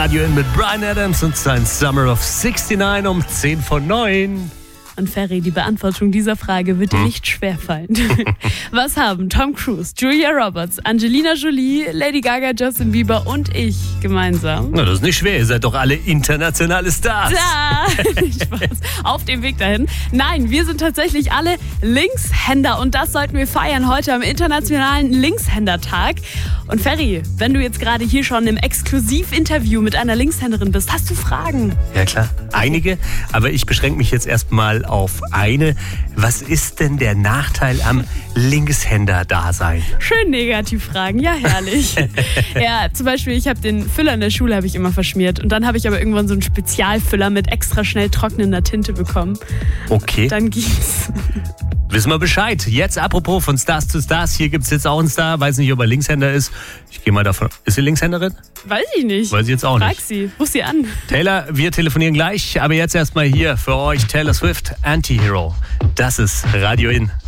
Radio In mit Bryan Adams und sein Summer of 69 um 10:09. Und Ferry, die Beantwortung dieser Frage wird dir nicht schwerfallen. Was haben Tom Cruise, Julia Roberts, Angelina Jolie, Lady Gaga, Justin Bieber und ich gemeinsam? Na, das ist nicht schwer, ihr seid doch alle internationale Stars. Da! Spaß. Auf dem Weg dahin. Nein, wir sind tatsächlich alle Linkshänder und das sollten wir feiern heute am Internationalen Linkshändertag. Und Ferry, wenn du jetzt gerade hier schon im Exklusivinterview mit einer Linkshänderin bist, hast du Fragen? Ja klar, einige, aber ich beschränke mich jetzt erstmal auf eine. Was ist denn der Nachteil am Linkshänder-Dasein? Schön Negativfragen, ja herrlich. Ja, zum Beispiel, ich habe den Füller in der Schule habe ich immer verschmiert und dann habe ich aber irgendwann so einen Spezialfüller mit extra schnell trocknender Tinte bekommen. Okay. Dann ging's. Wissen wir Bescheid. Jetzt apropos von Stars zu Stars, hier gibt es jetzt auch einen Star, weiß nicht, ob er Linkshänder ist. Ich gehe mal davon. Ist sie Linkshänderin? Weiß ich nicht. Weiß ich jetzt auch nicht. Frag sie, ruf sie an. Taylor, wir telefonieren gleich, aber jetzt erstmal hier für euch Taylor Swift, Anti-Hero. Das ist Radio In.